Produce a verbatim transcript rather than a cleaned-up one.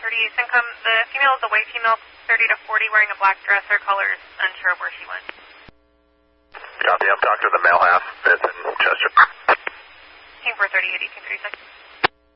thirty-eight Syncom. The female is a white female, thirty to forty, wearing a black dress. Her color is unsure of where she went. Copy, I'm talking to the male half. That's in Chester. King four thirty-eight, eighteen thirty-six.